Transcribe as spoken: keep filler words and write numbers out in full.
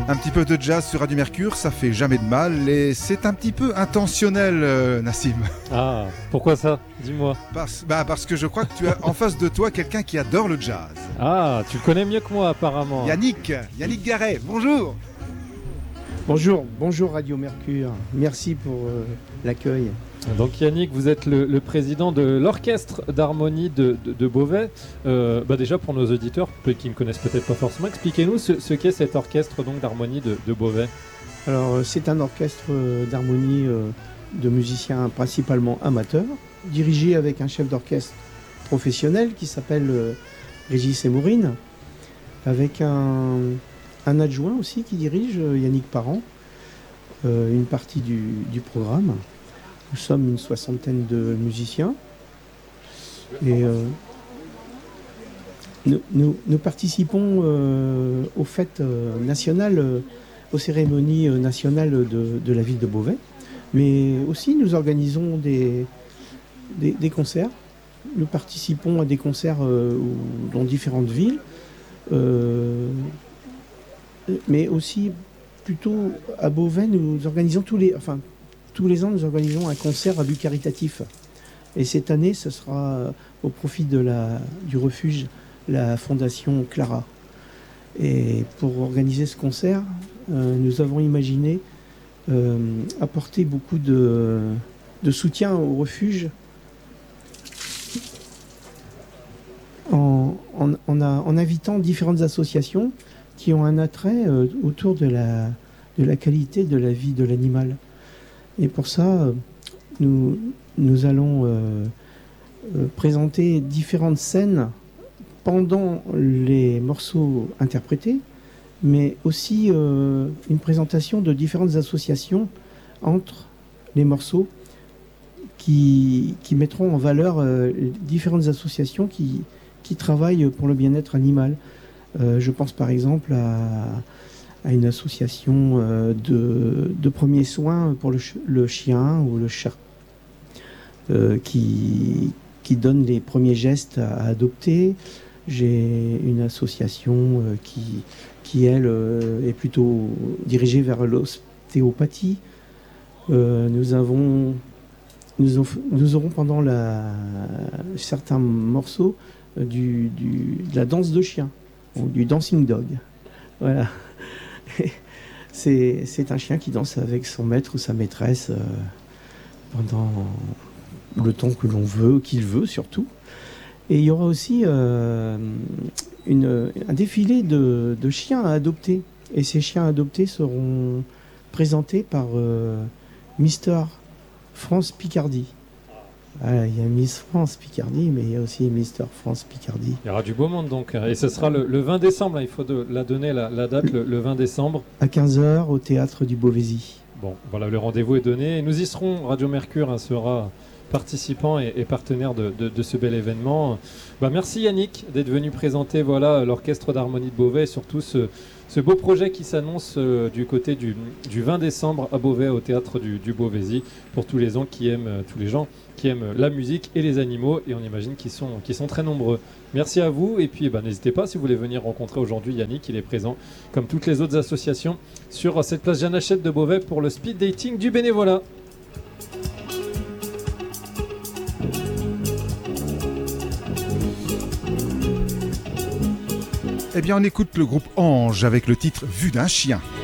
Un petit peu de jazz sur Radio Mercure, ça fait jamais de mal et c'est un petit peu intentionnel, euh, Nassim. Ah, pourquoi ça? Dis-moi. Parce, bah parce que je crois que tu as en face de toi quelqu'un qui adore le jazz. Ah, tu le connais mieux que moi apparemment. Yannick, Yannick Garret, bonjour. Bonjour, bonjour Radio Mercure. Merci pour euh, l'accueil. Donc Yannick, vous êtes le, le président de l'orchestre d'harmonie de, de, de Beauvais. Euh, bah déjà pour nos auditeurs qui ne connaissent peut-être pas forcément, expliquez-nous ce, ce qu'est cet orchestre donc d'harmonie de, de Beauvais. Alors euh, c'est un orchestre euh, d'harmonie euh, de musiciens principalement amateurs, dirigé avec un chef d'orchestre professionnel qui s'appelle euh, Régis Emourine, avec un, un adjoint aussi qui dirige, euh, Yannick Parent, euh, une partie du, du programme. Nous sommes une soixantaine de musiciens et euh, nous, nous, nous participons euh, aux fêtes euh, nationales, euh, aux cérémonies euh, nationales de, de la ville de Beauvais, mais aussi nous organisons des, des, des concerts. Nous participons à des concerts euh, dans différentes villes, euh, mais aussi plutôt à Beauvais, nous organisons tous les... Enfin, Tous les ans, nous organisons un concert à but caritatif. Et cette année, ce sera au profit de la, du refuge, la Fondation Clara. Et pour organiser ce concert, euh, nous avons imaginé euh, apporter beaucoup de, de soutien au refuge en, en, en, a, en invitant différentes associations qui ont un attrait euh, autour de la, de la qualité de la vie de l'animal. Et pour ça, nous, nous allons euh, euh, présenter différentes scènes pendant les morceaux interprétés, mais aussi euh, une présentation de différentes associations entre les morceaux qui, qui mettront en valeur euh, différentes associations qui, qui travaillent pour le bien-être animal. Euh, je pense par exemple à... à une association euh, de, de premiers soins pour le, ch- le chien ou le chat, euh, qui, qui donne les premiers gestes à, à adopter. J'ai une association euh, qui, qui, elle, euh, est plutôt dirigée vers l'ostéopathie. Euh, nous, avons, nous, of- nous aurons pendant la, certains morceaux euh, du, du, de la danse de chien, ou du dancing dog. Voilà. C'est, c'est un chien qui danse avec son maître ou sa maîtresse euh, pendant le temps que l'on veut, qu'il veut surtout. Et il y aura aussi euh, une, un défilé de, de chiens à adopter. Et ces chiens adoptés seront présentés par euh, Mister France Picardie. Voilà, il y a Miss France Picardie, mais il y a aussi Mister France Picardie. Il y aura du beau monde donc. Et ce sera le, le vingt décembre, là, il faut de, la donner la, la date, le, le vingt décembre. À quinze heures au théâtre du Beauvaisis. Bon, voilà, le rendez-vous est donné. Et nous y serons, Radio Mercure hein, sera participant et, et partenaire de, de, de ce bel événement. Bah, merci Yannick d'être venu présenter voilà, l'orchestre d'harmonie de Beauvais et surtout ce, ce beau projet qui s'annonce euh, du côté du, du vingt décembre à Beauvais au théâtre du, du Beauvaisis pour tous les gens qui aiment, euh, tous les gens qui aiment la musique et les animaux et on imagine qu'ils sont, qu'ils sont très nombreux. Merci à vous et puis bah, n'hésitez pas si vous voulez venir rencontrer aujourd'hui Yannick, il est présent comme toutes les autres associations sur cette place Jeanne Hachette de Beauvais pour le speed dating du bénévolat. Eh bien, on écoute le groupe Ange avec le titre Vue d'un chien.